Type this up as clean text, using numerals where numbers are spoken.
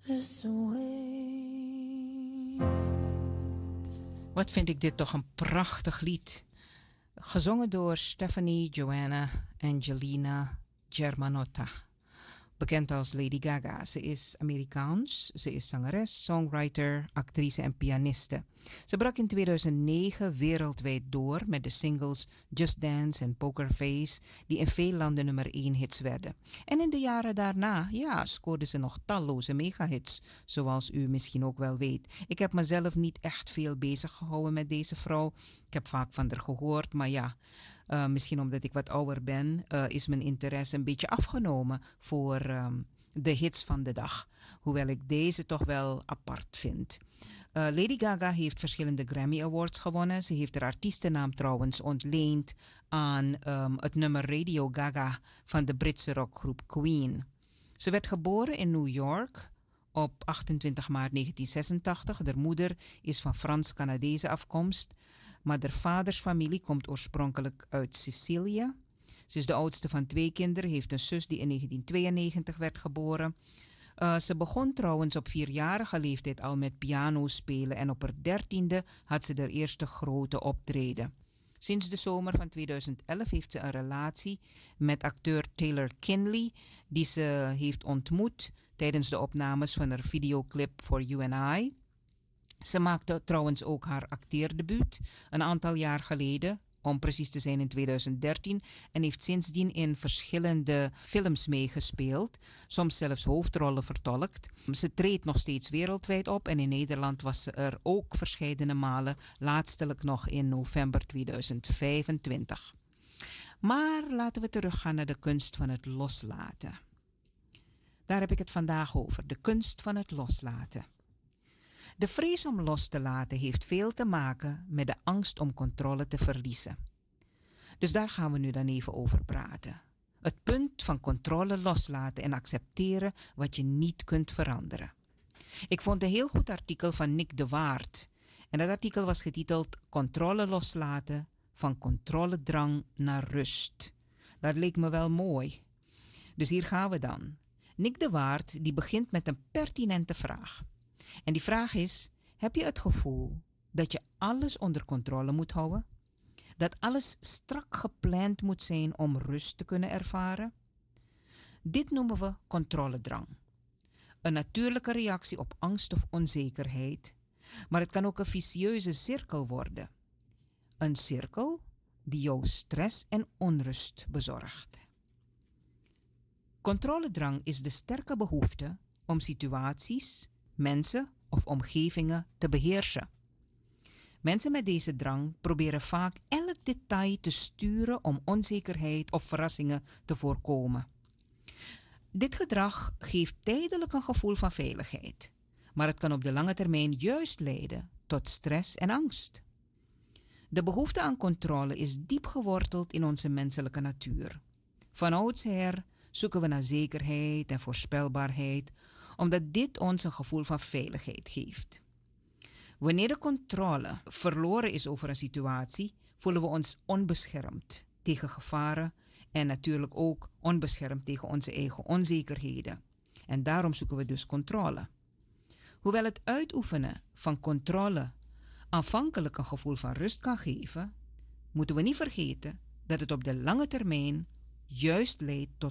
this way. Wat vind ik dit toch een prachtig lied. Gezongen door Stephanie Joanna Angelina Germanotta. Bekend als Lady Gaga. Ze is Amerikaans. Ze is zangeres, songwriter, actrice en pianiste. Ze brak in 2009 wereldwijd door met de singles Just Dance en Poker Face, die in veel landen nummer 1 hits werden. En in de jaren daarna, scoorde ze nog talloze megahits, zoals u misschien ook wel weet. Ik heb mezelf niet echt veel bezig gehouden met deze vrouw. Ik heb vaak van haar gehoord, maar misschien omdat ik wat ouder ben, is mijn interesse een beetje afgenomen voor de hits van de dag. Hoewel ik deze toch wel apart vind. Lady Gaga heeft verschillende Grammy Awards gewonnen. Ze heeft haar artiestennaam trouwens ontleend aan het nummer Radio Gaga van de Britse rockgroep Queen. Ze werd geboren in New York op 28 maart 1986. Haar moeder is van Frans-Canadese afkomst, maar haar vaders familie komt oorspronkelijk uit Sicilië. Ze is de oudste van 2 kinderen, heeft een zus die in 1992 werd geboren. Ze begon trouwens op 4-jarige leeftijd al met piano spelen en op haar 13e had ze haar eerste grote optreden. Sinds de zomer van 2011 heeft ze een relatie met acteur Taylor Kinley, die ze heeft ontmoet tijdens de opnames van haar videoclip For You and I. Ze maakte trouwens ook haar acteerdebuut een aantal jaar geleden, om precies te zijn in 2013, en heeft sindsdien in verschillende films meegespeeld, soms zelfs hoofdrollen vertolkt. Ze treedt nog steeds wereldwijd op en in Nederland was ze er ook verscheidene malen, laatstelijk nog in november 2025. Maar laten we teruggaan naar de kunst van het loslaten. Daar heb ik het vandaag over, de kunst van het loslaten. De vrees om los te laten heeft veel te maken met de angst om controle te verliezen. Dus daar gaan we nu dan even over praten. Het punt van controle loslaten en accepteren wat je niet kunt veranderen. Ik vond een heel goed artikel van Nick de Waard. En dat artikel was getiteld Controle loslaten, van controledrang naar rust. Dat leek me wel mooi. Dus hier gaan we dan. Nick de Waard die begint met een pertinente vraag. En die vraag is, heb je het gevoel dat je alles onder controle moet houden? Dat alles strak gepland moet zijn om rust te kunnen ervaren? Dit noemen we controledrang. Een natuurlijke reactie op angst of onzekerheid, maar het kan ook een vicieuze cirkel worden. Een cirkel die jou stress en onrust bezorgt. Controledrang is de sterke behoefte om situaties, mensen of omgevingen te beheersen. Mensen met deze drang proberen vaak elk detail te sturen om onzekerheid of verrassingen te voorkomen. Dit gedrag geeft tijdelijk een gevoel van veiligheid, maar het kan op de lange termijn juist leiden tot stress en angst. De behoefte aan controle is diep geworteld in onze menselijke natuur. Van oudsher zoeken we naar zekerheid en voorspelbaarheid, omdat dit ons een gevoel van veiligheid geeft. Wanneer de controle verloren is over een situatie, voelen we ons onbeschermd tegen gevaren en natuurlijk ook onbeschermd tegen onze eigen onzekerheden. En daarom zoeken we dus controle. Hoewel het uitoefenen van controle aanvankelijk een gevoel van rust kan geven, moeten we niet vergeten dat het op de lange termijn juist leidt tot